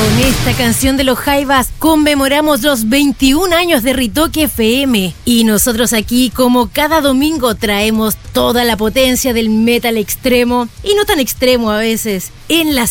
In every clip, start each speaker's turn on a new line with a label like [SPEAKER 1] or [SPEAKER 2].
[SPEAKER 1] Con esta canción de los Jaivas conmemoramos los 21 años de Ritoque FM. Y nosotros aquí, como cada domingo, traemos toda la potencia del metal extremo, y no tan extremo a veces, en la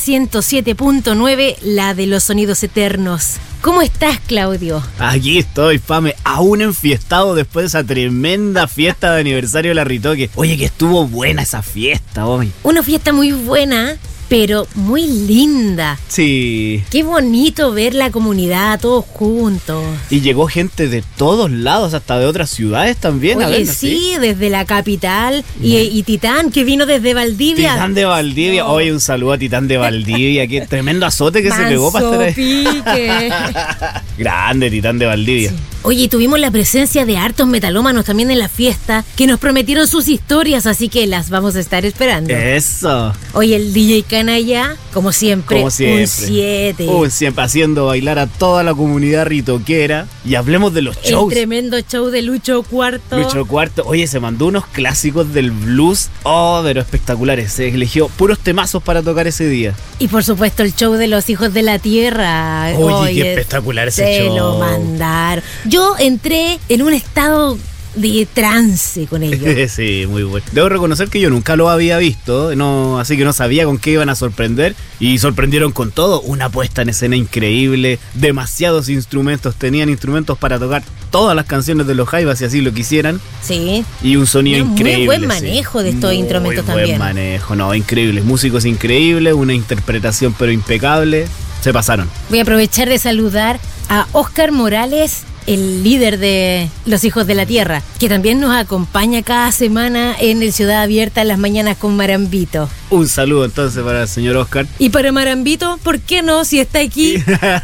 [SPEAKER 1] 107.9, la de los sonidos eternos. ¿Cómo estás, Claudio?
[SPEAKER 2] Aquí estoy, Pame, aún enfiestado después de esa tremenda fiesta de aniversario de la Ritoque. Oye, que estuvo buena esa fiesta hoy.
[SPEAKER 1] Una fiesta muy buena, pero muy linda.
[SPEAKER 2] Sí.
[SPEAKER 1] Qué bonito ver la comunidad todos juntos.
[SPEAKER 2] Y llegó gente de todos lados, hasta de otras ciudades también.
[SPEAKER 1] Oye,
[SPEAKER 2] a vernos,
[SPEAKER 1] sí, desde la capital. Y Titán, que vino desde Valdivia.
[SPEAKER 2] Titán de Valdivia.
[SPEAKER 1] No.
[SPEAKER 2] Oye, un saludo a Titán de Valdivia. Qué tremendo azote que se pegó para estar ahí.
[SPEAKER 1] Pique.
[SPEAKER 2] Grande Titán de Valdivia.
[SPEAKER 1] Sí. Oye, tuvimos la presencia de hartos metalómanos también en la fiesta, que nos prometieron sus historias, así que las vamos a estar esperando.
[SPEAKER 2] Eso.
[SPEAKER 1] Oye, el DJ Canalla, como siempre, un 7.
[SPEAKER 2] Siempre haciendo bailar a toda la comunidad ritoquera. Y hablemos de los shows.
[SPEAKER 1] El tremendo show de Lucho Cuarto.
[SPEAKER 2] Lucho Cuarto, oye, se mandó unos clásicos del blues, pero espectaculares. Se eligió puros temazos para tocar ese día.
[SPEAKER 1] Y por supuesto el show de los Hijos de la Tierra.
[SPEAKER 2] Oye, qué espectacular ese show.
[SPEAKER 1] Se lo mandaron. Yo entré en un estado de trance con ellos.
[SPEAKER 2] Sí, muy bueno. Debo reconocer que yo nunca lo había visto, así que no sabía con qué iban a sorprender. Y sorprendieron con todo. Una puesta en escena increíble, demasiados instrumentos, tenían instrumentos para tocar todas las canciones de los Jaivas si así lo quisieran.
[SPEAKER 1] Sí.
[SPEAKER 2] Y un sonido increíble.
[SPEAKER 1] Muy buen manejo de estos instrumentos también.
[SPEAKER 2] Muy buen manejo, increíbles. Músicos increíbles, una interpretación pero impecable. Se pasaron.
[SPEAKER 1] Voy a aprovechar de saludar a Oscar Morales, el líder de Los Hijos de la Tierra, que también nos acompaña cada semana en el Ciudad Abierta en las mañanas con Marambito.
[SPEAKER 2] Un saludo entonces para el señor Oscar.
[SPEAKER 1] Y para Marambito, ¿por qué no? Si está aquí.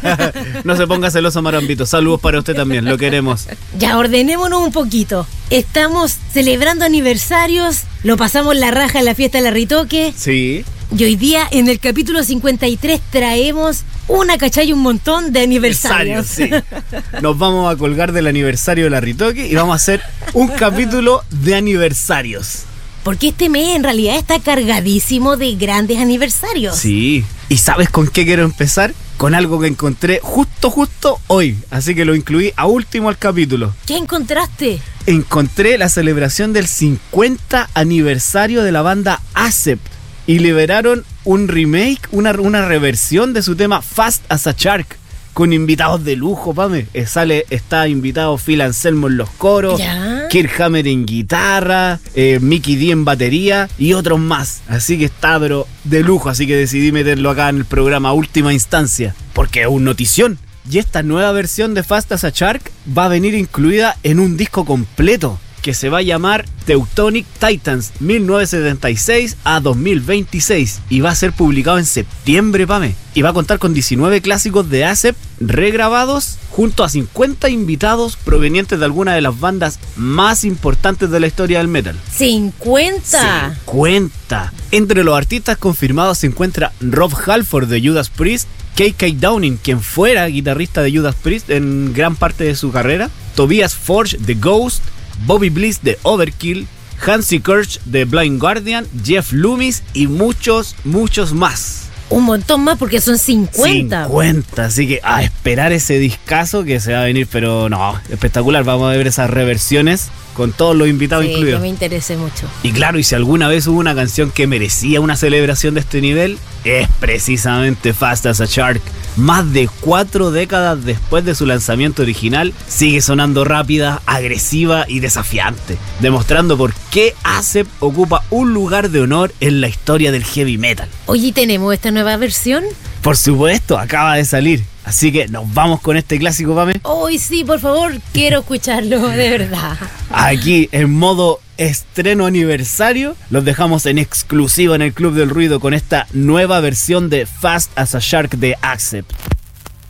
[SPEAKER 2] No se ponga celoso, Marambito. Saludos para usted también, lo queremos.
[SPEAKER 1] Ya, ordenémonos un poquito. Estamos celebrando aniversarios, lo pasamos la raja en la fiesta de la Ritoque.
[SPEAKER 2] Sí.
[SPEAKER 1] Y hoy día, en el capítulo 53, traemos un montón de aniversarios.
[SPEAKER 2] Sí. Nos vamos a colgar del aniversario de la Ritoque y vamos a hacer un capítulo de aniversarios.
[SPEAKER 1] Porque este mes en realidad está cargadísimo de grandes aniversarios.
[SPEAKER 2] Sí. ¿Y sabes con qué quiero empezar? Con algo que encontré justo hoy. Así que lo incluí a último al capítulo.
[SPEAKER 1] ¿Qué encontraste?
[SPEAKER 2] Encontré la celebración del 50 aniversario de la banda Accept. Y liberaron un remake, una reversión de su tema Fast as a Shark, con invitados de lujo, Pame. Está invitado Phil Anselmo en los coros,
[SPEAKER 1] ¿Ya?
[SPEAKER 2] Kirk Hammett en guitarra, Mickey D en batería y otros más. Así que está, pero de lujo. Así que decidí meterlo acá en el programa a última instancia, porque es un notición. Y esta nueva versión de Fast as a Shark va a venir incluida en un disco completo que se va a llamar Teutonic Titans 1976 a 2026 y va a ser publicado en septiembre, Pame. Y va a contar con 19 clásicos de Accept regrabados junto a 50 invitados provenientes de algunas de las bandas más importantes de la historia del metal.
[SPEAKER 1] ¡50!
[SPEAKER 2] 50. Entre los artistas confirmados se encuentra Rob Halford de Judas Priest, KK Downing, quien fuera guitarrista de Judas Priest en gran parte de su carrera, Tobias Forge de Ghost, Bobby Bliss de Overkill, Hansi Kirsch de Blind Guardian, Jeff Loomis y muchos más.
[SPEAKER 1] Un montón más porque son 50.
[SPEAKER 2] 50, así que a esperar ese discazo que se va a venir, pero no, espectacular. Vamos a ver esas reversiones con todos los invitados incluidos.
[SPEAKER 1] Que me interese mucho.
[SPEAKER 2] Y claro, y si alguna vez hubo una canción que merecía una celebración de este nivel, es precisamente Fast as a Shark. Más de 4 décadas después de su lanzamiento original, sigue sonando rápida, agresiva y desafiante, demostrando por qué Accept ocupa un lugar de honor en la historia del heavy metal.
[SPEAKER 1] Oye, ¿tenemos esta nueva versión?
[SPEAKER 2] Por supuesto, acaba de salir. Así que nos vamos con este clásico, Pame.
[SPEAKER 1] Hoy sí, por favor, quiero escucharlo, de verdad.
[SPEAKER 2] Aquí, en modo estreno aniversario, los dejamos en exclusiva en el Club del Ruido con esta nueva versión de Fast as a Shark de Accept.